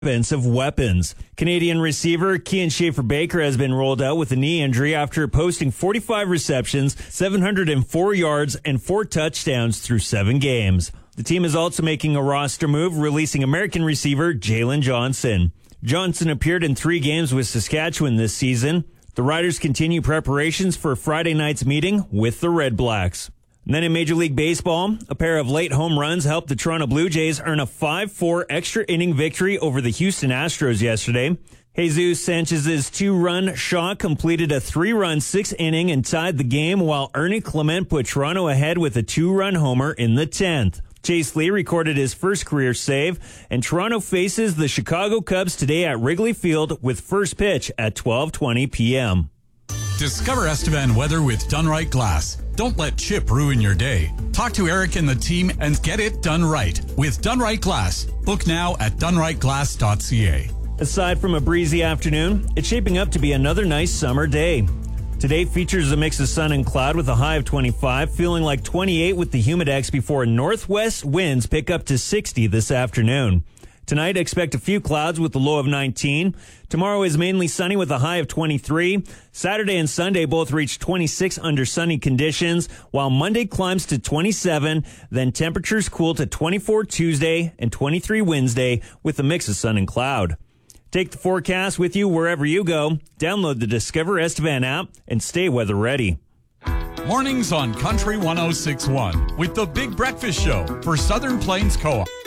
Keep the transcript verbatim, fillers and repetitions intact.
offensive weapons. Canadian receiver Kian Schaefer-Baker has been rolled out with a knee injury after posting forty-five receptions, seven hundred four yards, and four touchdowns through seven games. The team is also making a roster move, releasing American receiver Jalen Johnson. Johnson appeared in three games with Saskatchewan this season. The Riders continue preparations for Friday night's meeting with the Red Blacks. And then in Major League Baseball, a pair of late home runs helped the Toronto Blue Jays earn a five four extra inning victory over the Houston Astros yesterday. Jesus Sanchez's two-run shot completed a three-run sixth inning and tied the game, while Ernie Clement put Toronto ahead with a two-run homer in the tenth. Chase Lee recorded his first career save, and Toronto faces the Chicago Cubs today at Wrigley Field with first pitch at twelve twenty p.m. Discover Estevan weather with Dunright Glass. Don't let chip ruin your day. Talk to Eric and the team and get it done right with Dunright Glass. Book now at dunright glass dot c a. Aside from a breezy afternoon, it's shaping up to be another nice summer day. Today features a mix of sun and cloud with a high of twenty-five, feeling like twenty-eight with the humidex before northwest winds pick up to sixty this afternoon. Tonight, expect a few clouds with a low of nineteen. Tomorrow is mainly sunny with a high of twenty-three. Saturday and Sunday both reach twenty-six under sunny conditions, while Monday climbs to twenty-seven. Then temperatures cool to twenty-four Tuesday and twenty-three Wednesday with a mix of sun and cloud. Take the forecast with you wherever you go. Download the Discover Estevan app and stay weather ready. Mornings on Country one oh six point one with the Big Breakfast Show for Southern Plains Co-op.